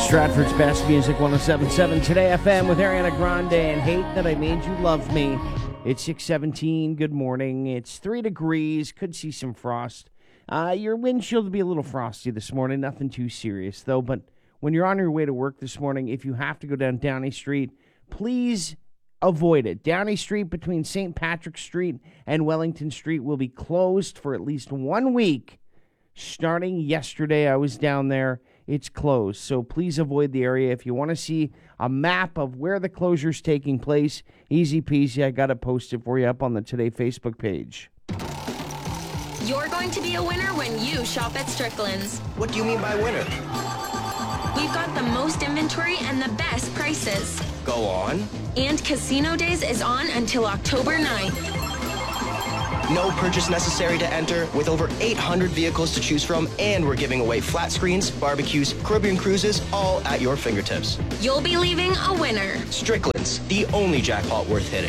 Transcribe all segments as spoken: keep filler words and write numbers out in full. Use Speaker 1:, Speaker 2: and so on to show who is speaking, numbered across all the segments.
Speaker 1: Stratford's best music, one oh seven point seven Today F M with Ariana Grande and Hate That I Made You Love Me. It's six seventeen. Good morning. It's three degrees. Could see some frost. Uh, your windshield will be a little frosty this morning. Nothing too serious, though. But when you're on your way to work this morning, if you have to go down Downey Street, please avoid it. Downey Street between Saint Patrick Street and Wellington Street will be closed for at least one week. Starting yesterday, I was down there. It's closed, so please avoid the area. If you want to see a map of where the closure is taking place, easy peasy. I got to post it for you up on the Today Facebook page.
Speaker 2: You're going to be a winner when you shop at Strickland's.
Speaker 3: What do you mean by winner?
Speaker 2: We've got the most inventory and the best prices.
Speaker 3: Go on.
Speaker 2: And Casino Days is on until October ninth.
Speaker 3: No purchase necessary to enter, with over eight hundred vehicles to choose from, and we're giving away flat screens, barbecues, Caribbean cruises, all at your fingertips.
Speaker 2: You'll be leaving a winner.
Speaker 3: Strickland's, the only jackpot worth hitting.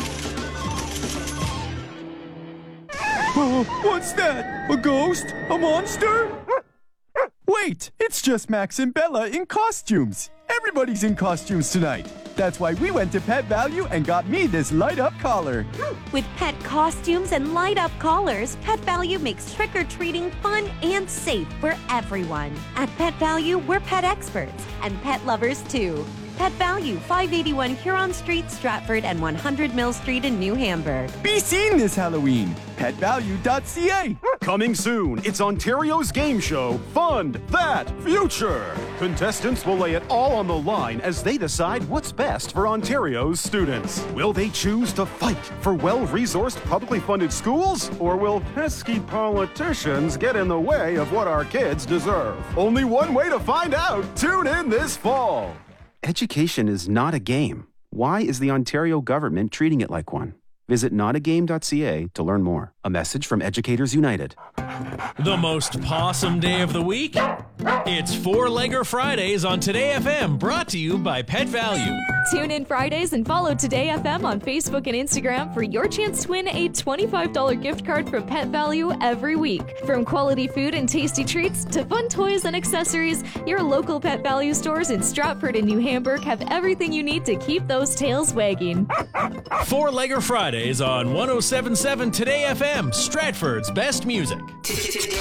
Speaker 4: Oh, what's that? A ghost? A monster? Wait, it's just Max and Bella in costumes. Everybody's in costumes tonight. That's why we went to Pet Value and got me this light-up collar.
Speaker 5: With pet costumes and light-up collars, Pet Value makes trick-or-treating fun and safe for everyone. At Pet Value, we're pet experts and pet lovers too. Pet Value, five eighty-one Huron Street, Stratford, and one hundred Mill Street in New Hamburg.
Speaker 4: Be seen this Halloween. pet value dot c a.
Speaker 6: Coming soon, it's Ontario's game show, Fund That Future. Contestants will lay it all on the line as they decide what's best for Ontario's students. Will they choose to fight for well-resourced, publicly funded schools? Or will pesky politicians get in the way of what our kids deserve? Only one way to find out. Tune in this fall.
Speaker 7: Education is not a game. Why is the Ontario government treating it like one? Visit not a game dot c a to learn more. A message from Educators United.
Speaker 8: The most possum day of the week? It's Four-Legger Fridays on Today F M, brought to you by Pet Value.
Speaker 9: Tune in Fridays and follow Today F M on Facebook and Instagram for your chance to win a twenty-five dollars gift card from Pet Value every week. From quality food and tasty treats to fun toys and accessories, your local Pet Value stores in Stratford and New Hamburg have everything you need to keep those tails wagging.
Speaker 8: Four-Legger Fridays on one oh seven point seven Today F M, Stratford's best music.